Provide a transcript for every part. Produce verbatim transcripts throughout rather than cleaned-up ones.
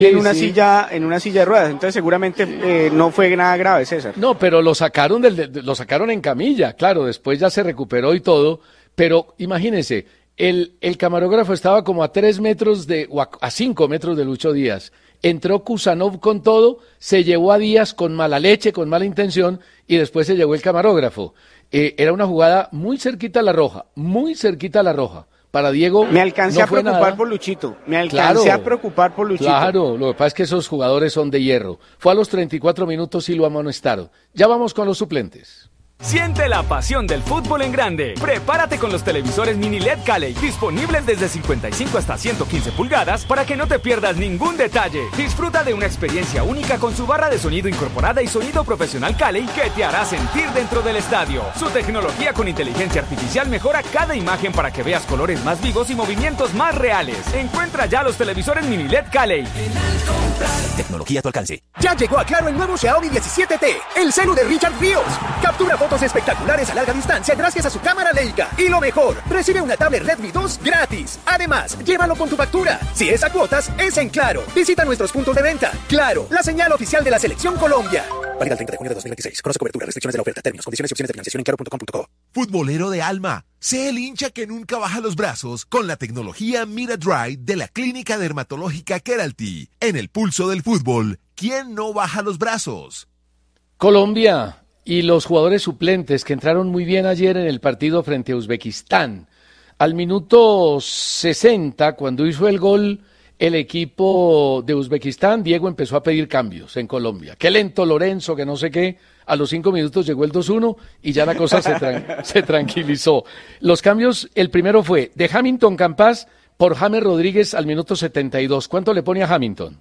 en una sí. silla en una silla de ruedas, entonces seguramente eh, no fue nada grave, César. No, pero lo sacaron del, de- lo sacaron en camilla, claro, después ya se recuperó y todo, pero imagínense, el, el camarógrafo estaba como a tres metros de, o a, a cinco metros de Lucho Díaz. Entró Kusanov con todo, se llevó a Díaz con mala leche, con mala intención, y después se llevó el camarógrafo. Eh, era una jugada muy cerquita a la roja, muy cerquita a la roja. Para Diego Me alcancé no a fue preocupar nada. por Luchito, me alcancé Claro. a preocupar por Luchito. Claro, lo que pasa es que esos jugadores son de hierro. Fue a los treinta y cuatro minutos y lo amonestaron. Ya vamos con los suplentes. Siente la pasión del fútbol en grande. Prepárate con los televisores mini L E D Cali, disponibles desde cincuenta y cinco hasta ciento quince pulgadas para que no te pierdas ningún detalle. Disfruta de una experiencia única con su barra de sonido incorporada y sonido profesional Cali que te hará sentir dentro del estadio. Su tecnología con inteligencia artificial mejora cada imagen para que veas colores más vivos y movimientos más reales. Encuentra ya los televisores mini L E D Cali. Tecnología a tu alcance. Ya llegó a Claro el nuevo Xiaomi diecisiete T, el celu de Richard Ríos. Captura fotos espectaculares a larga distancia gracias a su cámara Leica. Y lo mejor, recibe una tablet Redmi dos gratis. Además, llévalo con tu factura. Si es a cuotas, es en Claro. Visita nuestros puntos de venta. Claro, la señal oficial de la Selección Colombia. Válida el treinta de junio de dos mil veintiséis. Conoce cobertura, restricciones de la oferta, términos, condiciones y opciones de financiación en claro punto com punto co. Futbolero de alma, sé el hincha que nunca baja los brazos con la tecnología Mira Dry de la Clínica Dermatológica Keralty. En el pulso del fútbol, ¿quién no baja los brazos? Colombia y los jugadores suplentes que entraron muy bien ayer en el partido frente a Uzbekistán. Al minuto sesenta, cuando hizo el gol el equipo de Uzbekistán, Diego empezó a pedir cambios en Colombia. Qué lento Lorenzo, que no sé qué. A los cinco minutos llegó el dos uno y ya la cosa se, tran- se tranquilizó. Los cambios, el primero fue de Hamilton Campas por James Rodríguez al minuto setenta y dos. ¿Cuánto le pone a Hamilton?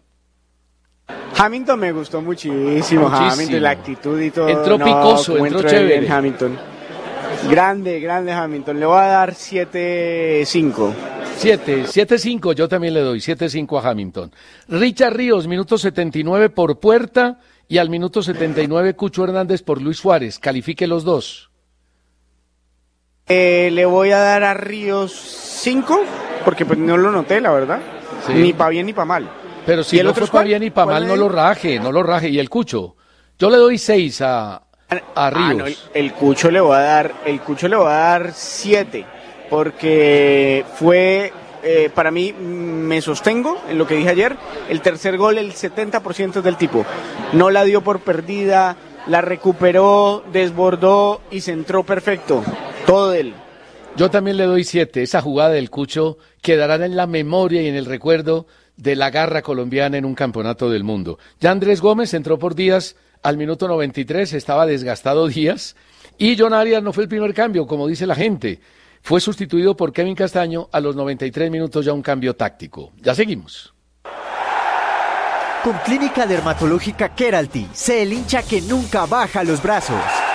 Hamilton me gustó muchísimo, Muchísimo. Hamilton, la actitud y todo. Entró No, picoso, cómo entró de chévere. bien Hamilton. Grande, grande Hamilton. Le voy a dar siete cinco. siete, siete cinco, yo también le doy siete cinco a Hamilton. Richard Ríos, minuto setenta y nueve por Puerta y al minuto setenta y nueve Cucho Hernández por Luis Suárez. Califique los dos. Eh, le voy a dar a Ríos cinco, porque pues no lo noté, la verdad. Sí. Ni para bien ni para mal. Pero si ¿Y el no otro fue es cuál? para bien y para ¿Cuál mal, le no digo? lo raje, no lo raje. Y el Cucho, yo le doy seis a, a Ah, Ríos. no, el, el Cucho le voy a dar, el Cucho le voy a dar siete, porque fue, eh, para mí, me sostengo en lo que dije ayer, el tercer gol, el setenta por ciento es del tipo. No la dio por perdida, la recuperó, desbordó y centró perfecto. Todo de él. Yo también le doy siete. Esa jugada del Cucho quedará en la memoria y en el recuerdo de la garra colombiana en un campeonato del mundo. Ya Andrés Gómez entró por Díaz al minuto noventa y tres, estaba desgastado Díaz, y John Arias no fue el primer cambio, como dice la gente. Fue sustituido por Kevin Castaño a los noventa y tres minutos, ya un cambio táctico. Ya seguimos. Con Clínica Dermatológica Keralty, sé el hincha que nunca baja los brazos.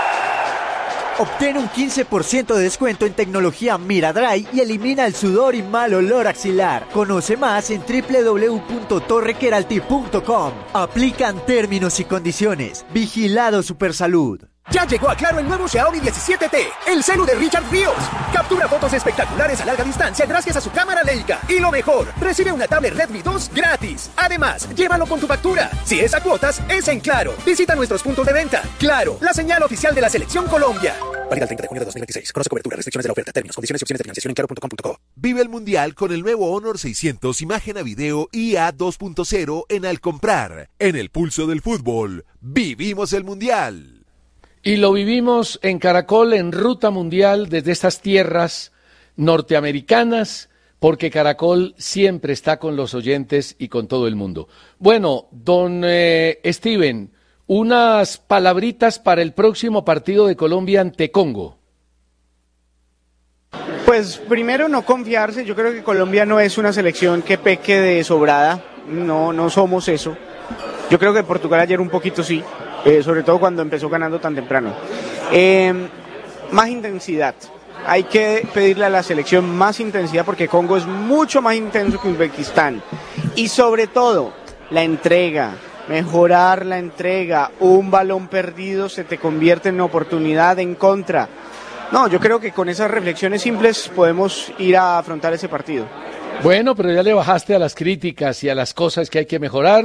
Obtén un quince por ciento de descuento en tecnología Mira Dry y elimina el sudor y mal olor axilar. Conoce más en doble u doble u doble u punto torre keralty punto com. Aplican términos y condiciones. Vigilado Supersalud. Ya llegó a Claro el nuevo Xiaomi diecisiete T, el celu de Richard Ríos. Captura fotos espectaculares a larga distancia gracias a su cámara Leica. Y lo mejor, recibe una tablet Redmi dos gratis. Además, llévalo con tu factura. Si es a cuotas, es en Claro. Visita nuestros puntos de venta. Claro, la señal oficial de la Selección Colombia. Válida el treinta de junio de dos mil veintiséis. Conoce cobertura, restricciones de la oferta, términos, condiciones y opciones de financiación en claro punto com punto co. Vive el Mundial con el nuevo Honor seiscientos imagen a video I A dos punto cero en Al Comprar. En el pulso del fútbol, vivimos el Mundial. Y lo vivimos en Caracol, en Ruta Mundial, desde estas tierras norteamericanas, porque Caracol siempre está con los oyentes y con todo el mundo. Bueno, don eh, Steven, unas palabritas para el próximo partido de Colombia ante Congo. Pues primero no confiarse, yo creo que Colombia no es una selección que peque de sobrada, no, no somos eso. Yo creo que Portugal ayer un poquito sí, eh, sobre todo cuando empezó ganando tan temprano. Eh, más intensidad, hay que pedirle a la selección más intensidad porque Congo es mucho más intenso que Uzbekistán. Y sobre todo, la entrega, mejorar la entrega, un balón perdido se te convierte en oportunidad en contra. No, yo creo que con esas reflexiones simples podemos ir a afrontar ese partido. Bueno, pero ya le bajaste a las críticas y a las cosas que hay que mejorar.